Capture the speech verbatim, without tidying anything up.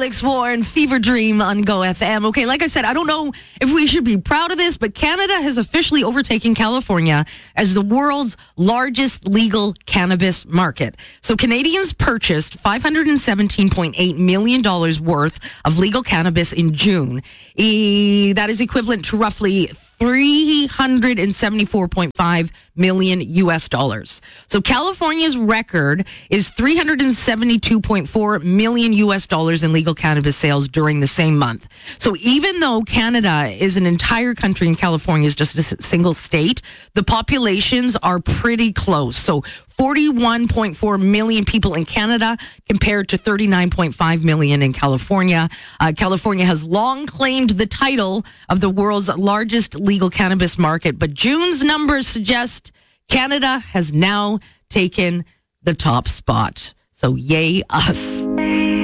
Alex Warren, Fever Dream on Go F M. Okay, like I said, I don't know if we should be proud of this, but Canada has officially overtaken California as the world's largest legal cannabis market. So Canadians purchased five hundred seventeen point eight million dollars worth of legal cannabis in June. E- that is equivalent to roughly three hundred seventy-four point five million U S dollars. So California's record is three hundred seventy-two point four million U S dollars in legal cannabis sales during the same month. So even though Canada is an entire country and California is just a single state, the populations are pretty close. So forty-one point four million people in Canada compared to thirty-nine point five million in California. Uh, California has long claimed the title of the world's largest legal cannabis market, but June's numbers suggest Canada has now taken the top spot. So yay us.